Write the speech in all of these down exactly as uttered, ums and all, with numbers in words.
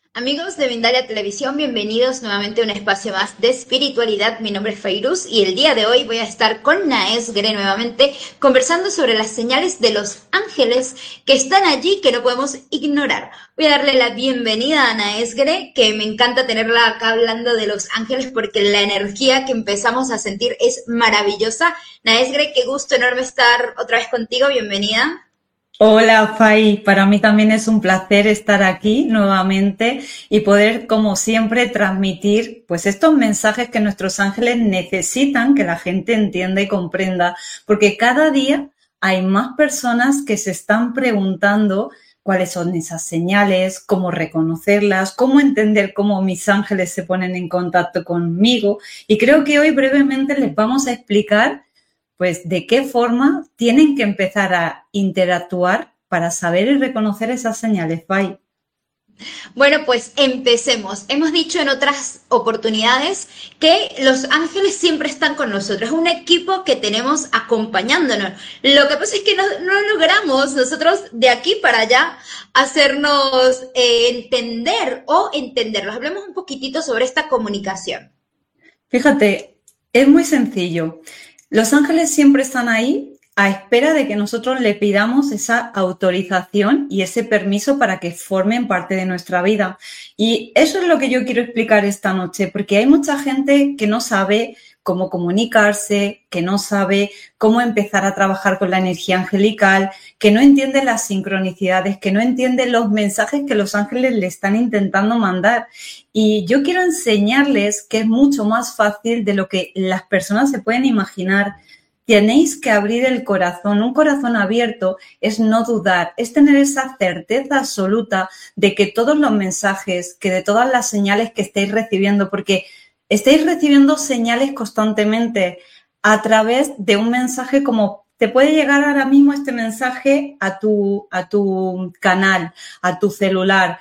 Amigos de Mindalia Televisión, bienvenidos nuevamente a un espacio más de espiritualidad. Mi nombre es Fairuz y el día de hoy voy a estar con Naesgre nuevamente conversando sobre las señales de los ángeles que están allí que no podemos ignorar. Voy a darle la bienvenida a Naesgre, que me encanta tenerla acá hablando de los ángeles porque la energía que empezamos a sentir es maravillosa. Naesgre, qué gusto enorme estar otra vez contigo, bienvenida. Hola, Fai. Para mí también es un placer estar aquí nuevamente y poder, como siempre, transmitir pues estos mensajes que nuestros ángeles necesitan que la gente entienda y comprenda, porque cada día hay más personas que se están preguntando cuáles son esas señales, cómo reconocerlas, cómo entender cómo mis ángeles se ponen en contacto conmigo. Y creo que hoy brevemente les vamos a explicar pues de qué forma tienen que empezar a interactuar para saber y reconocer esas señales, Fai. Bueno, pues empecemos. Hemos dicho en otras oportunidades que los ángeles siempre están con nosotros, es un equipo que tenemos acompañándonos. Lo que pasa es que no, no logramos nosotros de aquí para allá hacernos eh, entender o entenderlos. Hablemos un poquitito sobre esta comunicación. Fíjate, es muy sencillo. Los ángeles siempre están ahí a espera de que nosotros le pidamos esa autorización y ese permiso para que formen parte de nuestra vida. Y eso es lo que yo quiero explicar esta noche, porque hay mucha gente que no sabe cómo comunicarse, que no sabe cómo empezar a trabajar con la energía angelical, que no entiende las sincronicidades, que no entiende los mensajes que los ángeles le están intentando mandar. Y yo quiero enseñarles que es mucho más fácil de lo que las personas se pueden imaginar. Tenéis que abrir el corazón. Un corazón abierto es no dudar, es tener esa certeza absoluta de que todos los mensajes, que de todas las señales que estáis recibiendo, porque estáis recibiendo señales constantemente a través de un mensaje como te puede llegar ahora mismo este mensaje a tu, a tu canal, a tu celular,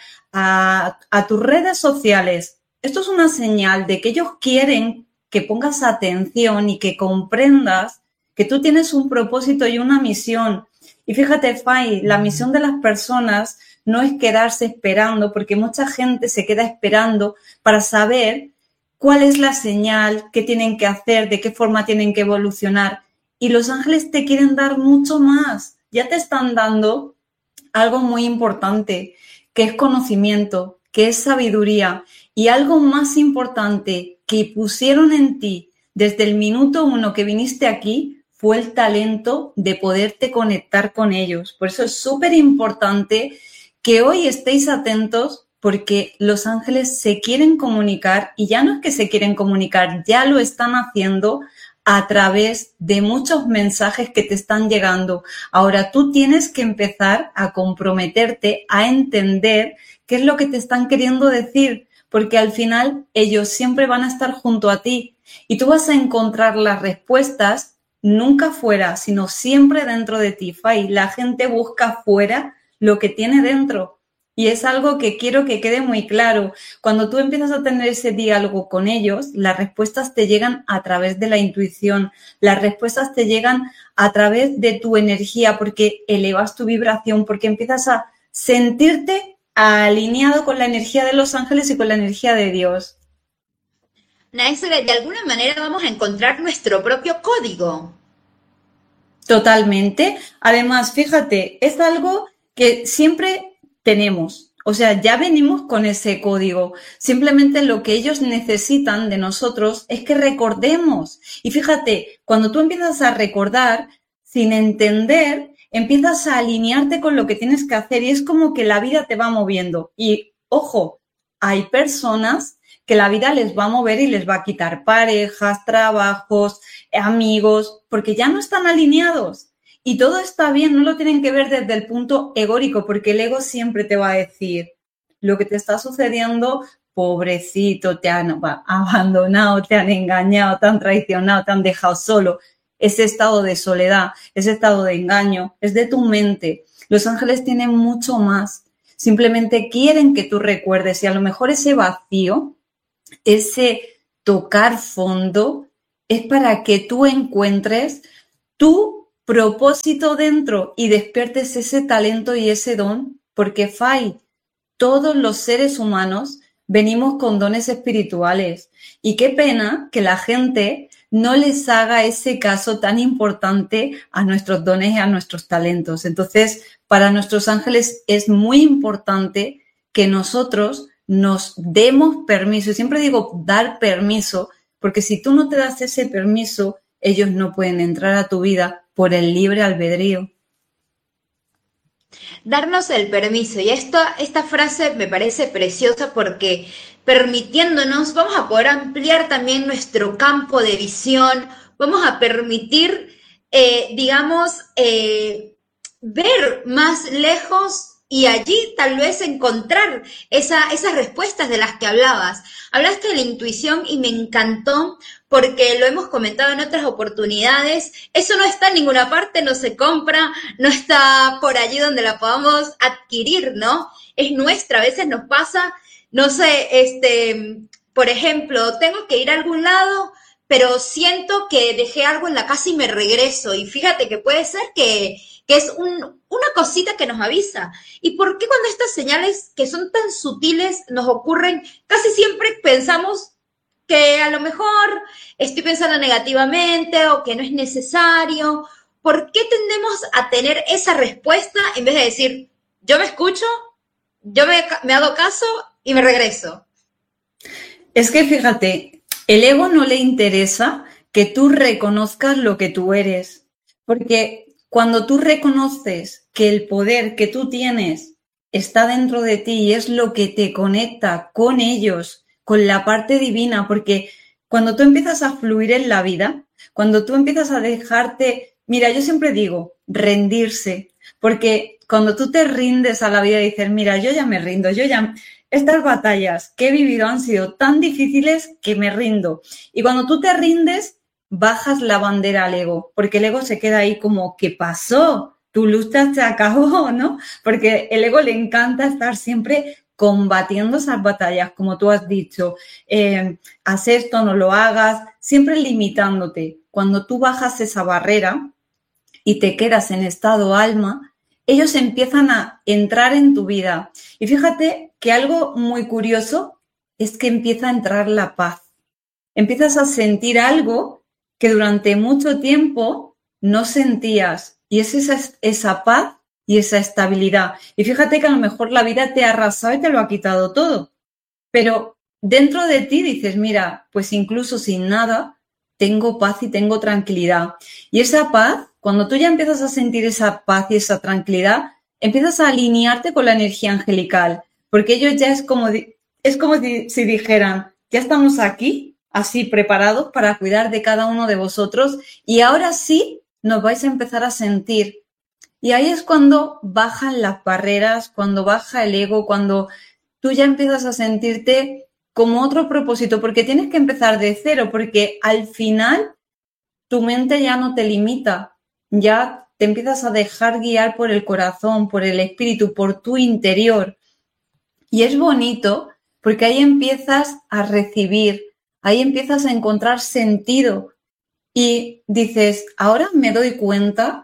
a, a tus redes sociales. Esto es una señal de que ellos quieren que pongas atención y que comprendas que tú tienes un propósito y una misión. Y fíjate, Fai, la misión de las personas no es quedarse esperando, porque mucha gente se queda esperando para saber cuál es la señal, qué tienen que hacer, de qué forma tienen que evolucionar. Y los ángeles te quieren dar mucho más. Ya te están dando algo muy importante, que es conocimiento, que es sabiduría. Y algo más importante que pusieron en ti desde el minuto uno que viniste aquí fue el talento de poderte conectar con ellos. Por eso es súper importante que hoy estéis atentos, porque los ángeles se quieren comunicar y ya no es que se quieren comunicar, ya lo están haciendo a través de muchos mensajes que te están llegando. Ahora tú tienes que empezar a comprometerte a entender qué es lo que te están queriendo decir, porque al final ellos siempre van a estar junto a ti y tú vas a encontrar las respuestas nunca fuera, sino siempre dentro de ti, Fai. La gente busca fuera lo que tiene dentro. Y es algo que quiero que quede muy claro. Cuando tú empiezas a tener ese diálogo con ellos, las respuestas te llegan a través de la intuición, las respuestas te llegan a través de tu energía, porque elevas tu vibración, porque empiezas a sentirte alineado con la energía de los ángeles y con la energía de Dios. Naesgre, de alguna manera vamos a encontrar nuestro propio código. Totalmente. Además, fíjate, es algo que siempre tenemos. O sea, ya venimos con ese código. Simplemente lo que ellos necesitan de nosotros es que recordemos. Y fíjate, cuando tú empiezas a recordar sin entender, empiezas a alinearte con lo que tienes que hacer y es como que la vida te va moviendo. Y ojo, hay personas que la vida les va a mover y les va a quitar parejas, trabajos, amigos, porque ya no están alineados. Y todo está bien, no lo tienen que ver desde el punto egórico, porque el ego siempre te va a decir lo que te está sucediendo, pobrecito, te han abandonado, te han engañado, te han traicionado, te han dejado solo. Ese estado de soledad, ese estado de engaño, es de tu mente. Los ángeles tienen mucho más. Simplemente quieren que tú recuerdes y a lo mejor ese vacío, ese tocar fondo, es para que tú encuentres tu propósito dentro y despiertes ese talento y ese don, porque Fai, todos los seres humanos venimos con dones espirituales. Y qué pena que la gente no les haga ese caso tan importante a nuestros dones y a nuestros talentos. Entonces, para nuestros ángeles es muy importante que nosotros nos demos permiso. Y siempre digo dar permiso, porque si tú no te das ese permiso, ellos no pueden entrar a tu vida por el libre albedrío. Darnos el permiso. Y esta, esta frase me parece preciosa porque permitiéndonos vamos a poder ampliar también nuestro campo de visión, vamos a permitir, eh, digamos, eh, ver más lejos y allí tal vez encontrar esa, esas respuestas de las que hablabas. Hablaste de la intuición y me encantó porque lo hemos comentado en otras oportunidades. Eso no está en ninguna parte, no se compra, no está por allí donde la podamos adquirir, ¿no? Es nuestra, a veces nos pasa, no sé, este, por ejemplo, tengo que ir a algún lado, pero siento que dejé algo en la casa y me regreso. Y fíjate que puede ser que, que es un, una cosita que nos avisa. ¿Y por qué cuando estas señales que son tan sutiles nos ocurren, casi siempre pensamos que a lo mejor estoy pensando negativamente o que no es necesario? ¿Por qué tendemos a tener esa respuesta en vez de decir, yo me escucho, yo me, me hago caso y me regreso? Es que fíjate, el ego no le interesa que tú reconozcas lo que tú eres, porque cuando tú reconoces que el poder que tú tienes está dentro de ti y es lo que te conecta con ellos, con la parte divina, porque cuando tú empiezas a fluir en la vida, cuando tú empiezas a dejarte, mira, yo siempre digo, rendirse, porque cuando tú te rindes a la vida y dices, mira, yo ya me rindo, yo ya, estas batallas que he vivido han sido tan difíciles que me rindo. Y cuando tú te rindes, bajas la bandera al ego, porque el ego se queda ahí como, ¿qué pasó? Tu lucha se acabó, ¿no? Porque el ego le encanta estar siempre combatiendo esas batallas, como tú has dicho, eh, haz esto, no lo hagas, siempre limitándote. Cuando tú bajas esa barrera y te quedas en estado alma, ellos empiezan a entrar en tu vida. Y fíjate que algo muy curioso es que empieza a entrar la paz. Empiezas a sentir algo que durante mucho tiempo no sentías, y es esa, esa paz y esa estabilidad. Y fíjate que a lo mejor la vida te ha arrasado y te lo ha quitado todo. Pero dentro de ti dices, mira, pues incluso sin nada, tengo paz y tengo tranquilidad. Y esa paz, cuando tú ya empiezas a sentir esa paz y esa tranquilidad, empiezas a alinearte con la energía angelical. Porque ellos ya es como, es como si, si dijeran, ya estamos aquí, así preparados para cuidar de cada uno de vosotros. Y ahora sí nos vais a empezar a sentir. Y ahí es cuando bajan las barreras, cuando baja el ego, cuando tú ya empiezas a sentirte como otro propósito, porque tienes que empezar de cero, porque al final tu mente ya no te limita, ya te empiezas a dejar guiar por el corazón, por el espíritu, por tu interior. Y es bonito porque ahí empiezas a recibir, ahí empiezas a encontrar sentido y dices, ahora me doy cuenta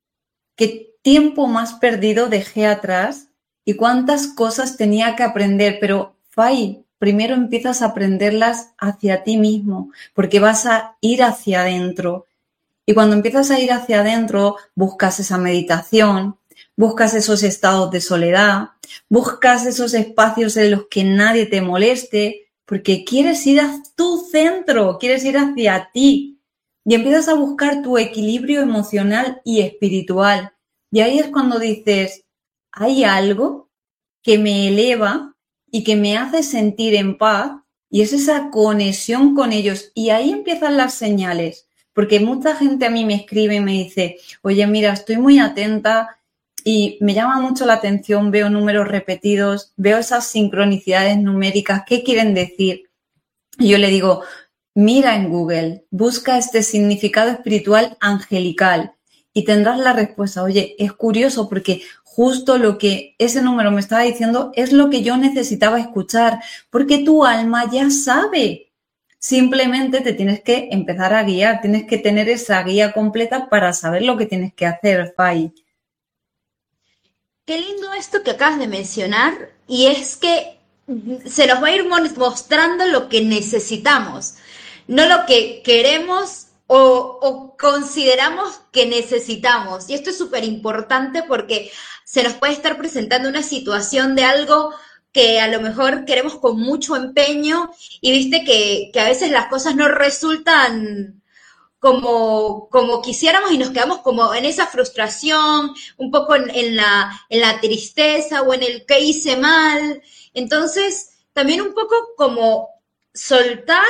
qué tiempo más perdido dejé atrás y cuántas cosas tenía que aprender, pero Fai, primero empiezas a aprenderlas hacia ti mismo, porque vas a ir hacia adentro. Y cuando empiezas a ir hacia adentro, buscas esa meditación, buscas esos estados de soledad, buscas esos espacios en los que nadie te moleste, porque quieres ir a tu centro, quieres ir hacia ti. Y empiezas a buscar tu equilibrio emocional y espiritual. Y ahí es cuando dices, hay algo que me eleva y que me hace sentir en paz, y es esa conexión con ellos. Y ahí empiezan las señales, porque mucha gente a mí me escribe y me dice, oye, mira, estoy muy atenta y me llama mucho la atención, veo números repetidos, veo esas sincronicidades numéricas, ¿qué quieren decir? Y yo le digo, mira en Google, busca este significado espiritual angelical y tendrás la respuesta. Oye, es curioso porque justo lo que ese número me estaba diciendo es lo que yo necesitaba escuchar, porque tu alma ya sabe. Simplemente te tienes que empezar a guiar, tienes que tener esa guía completa para saber lo que tienes que hacer, Fai. Qué lindo esto que acabas de mencionar y es que se nos va a ir mostrando lo que necesitamos, no lo que queremos o, o consideramos que necesitamos. Y esto es súper importante porque se nos puede estar presentando una situación de algo que a lo mejor queremos con mucho empeño y viste que, que a veces las cosas no resultan como, como quisiéramos y nos quedamos como en esa frustración, un poco en, en la, en la tristeza o en el que hice mal. Entonces, también un poco como soltar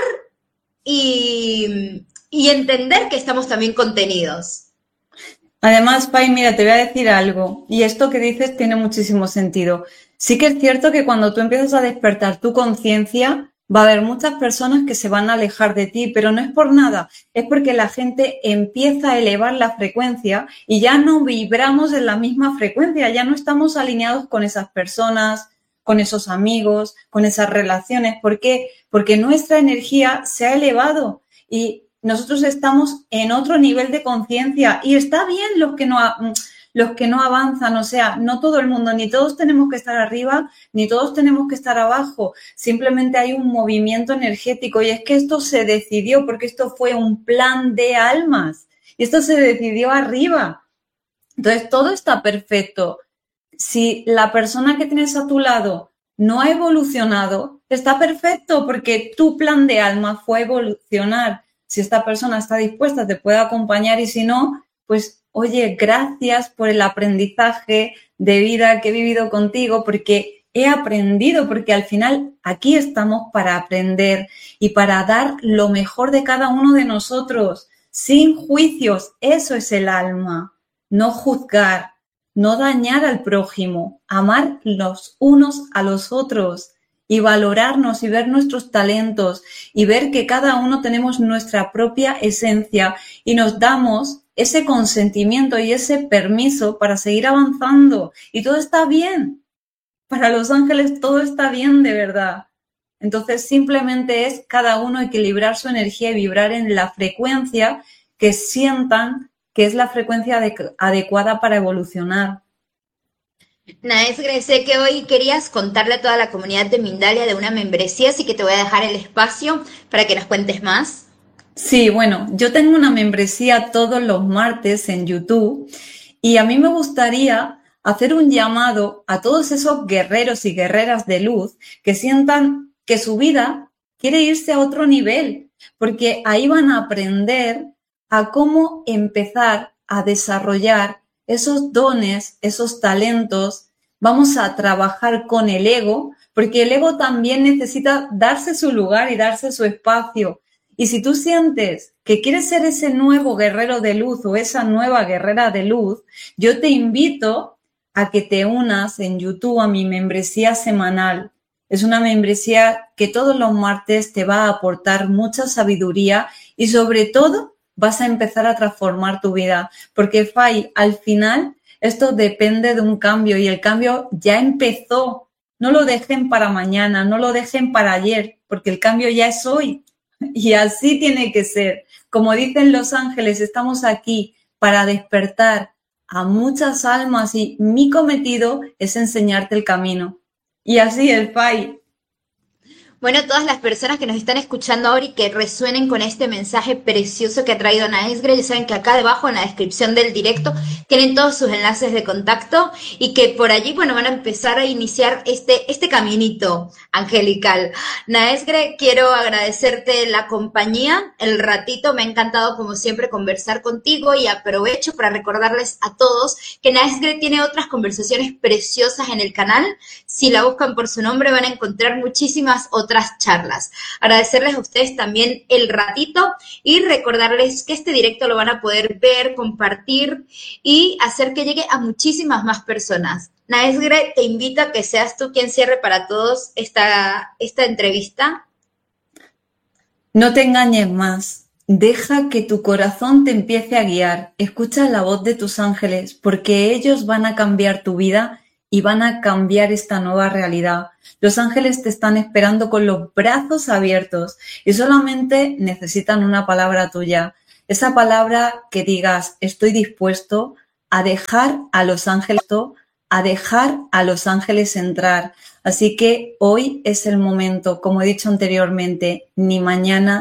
y, y entender que estamos también contenidos. Además, Pai, mira, te voy a decir algo, y esto que dices tiene muchísimo sentido. Sí que es cierto que cuando tú empiezas a despertar tu conciencia, va a haber muchas personas que se van a alejar de ti, pero no es por nada, es porque la gente empieza a elevar la frecuencia y ya no vibramos en la misma frecuencia, ya no estamos alineados con esas personas, con esos amigos, con esas relaciones. ¿Por qué? Porque nuestra energía se ha elevado y nosotros estamos en otro nivel de conciencia y está bien los que no los que no avanzan, o sea, no todo el mundo, ni todos tenemos que estar arriba, ni todos tenemos que estar abajo, simplemente hay un movimiento energético y es que esto se decidió porque esto fue un plan de almas y esto se decidió arriba. Entonces, todo está perfecto. Si la persona que tienes a tu lado no ha evolucionado, está perfecto porque tu plan de alma fue evolucionar. Si esta persona está dispuesta, te puede acompañar y si no, pues oye, gracias por el aprendizaje de vida que he vivido contigo porque he aprendido, porque al final aquí estamos para aprender y para dar lo mejor de cada uno de nosotros, sin juicios. Eso es el alma, no juzgar, no dañar al prójimo, amar los unos a los otros y valorarnos y ver nuestros talentos y ver que cada uno tenemos nuestra propia esencia y nos damos ese consentimiento y ese permiso para seguir avanzando y todo está bien. Para los ángeles todo está bien de verdad. Entonces simplemente es cada uno equilibrar su energía y vibrar en la frecuencia que sientan que es la frecuencia adecuada para evolucionar. Naesgre, sé que hoy querías contarle a toda la comunidad de Mindalia de una membresía, así que te voy a dejar el espacio para que nos cuentes más. Sí, bueno, yo tengo una membresía todos los martes en YouTube y a mí me gustaría hacer un llamado a todos esos guerreros y guerreras de luz que sientan que su vida quiere irse a otro nivel, porque ahí van a aprender a cómo empezar a desarrollar esos dones, esos talentos. Vamos a trabajar con el ego, porque el ego también necesita darse su lugar y darse su espacio. Y si tú sientes que quieres ser ese nuevo guerrero de luz o esa nueva guerrera de luz, yo te invito a que te unas en YouTube a mi membresía semanal. Es una membresía que todos los martes te va a aportar mucha sabiduría y sobre todo vas a empezar a transformar tu vida. Porque, Fai, al final esto depende de un cambio y el cambio ya empezó. No lo dejen para mañana, no lo dejen para ayer, porque el cambio ya es hoy. Y así tiene que ser. Como dicen los ángeles, estamos aquí para despertar a muchas almas y mi cometido es enseñarte el camino. Y así es, Fai. Bueno, todas las personas que nos están escuchando ahora y que resuenen con este mensaje precioso que ha traído Naesgre, ya saben que acá debajo en la descripción del directo tienen todos sus enlaces de contacto y que por allí, bueno, van a empezar a iniciar este, este caminito angelical. Naesgre, quiero agradecerte la compañía, el ratito, me ha encantado como siempre conversar contigo y aprovecho para recordarles a todos que Naesgre tiene otras conversaciones preciosas en el canal. Si la buscan por su nombre van a encontrar muchísimas otras charlas. Agradecerles a ustedes también el ratito y recordarles que este directo lo van a poder ver, compartir y hacer que llegue a muchísimas más personas. Naesgre, te invito a que seas tú quien cierre para todos esta, esta entrevista. No te engañes más. Deja que tu corazón te empiece a guiar. Escucha la voz de tus ángeles porque ellos van a cambiar tu vida y van a cambiar esta nueva realidad. Los ángeles te están esperando con los brazos abiertos y solamente necesitan una palabra tuya. Esa palabra que digas, estoy dispuesto a dejar a los ángeles, a dejar a los ángeles entrar. Así que hoy es el momento, como he dicho anteriormente, ni mañana